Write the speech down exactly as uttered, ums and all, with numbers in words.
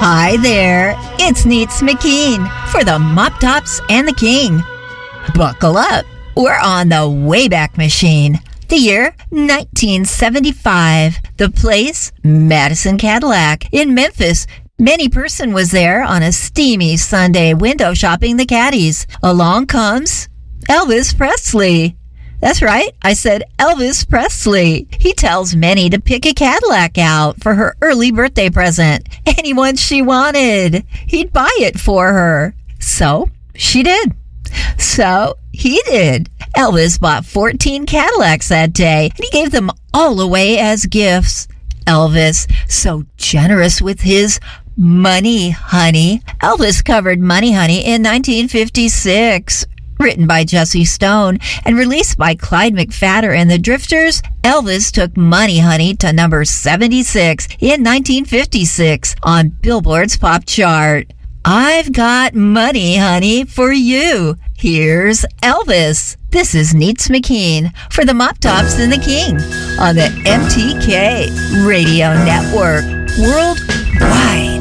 Hi there, it's Neats McKean for the Mop Tops and the King. Buckle up, we're on the Wayback Machine. The year, nineteen seventy-five. The place, Madison Cadillac in Memphis. Many person was there on a steamy Sunday window shopping the caddies. Along comes Elvis Presley. That's right, I said Elvis Presley. He tells Minnie to pick a Cadillac out for her early birthday present. Any one she wanted. He'd buy it for her. So, she did. So, he did. Elvis bought fourteen Cadillacs that day, and he gave them all away as gifts. Elvis, so generous with his Money Honey. Elvis covered Money Honey in nineteen fifty-six. Written by Jesse Stone and released by Clyde McPhatter and the Drifters, Elvis took Money Honey to number seventy-six in nineteen fifty-six on Billboard's pop chart. I've got money, honey, for you. Here's Elvis. This is Neats McKean for the Mop Tops and the King on the M T K Radio Network worldwide.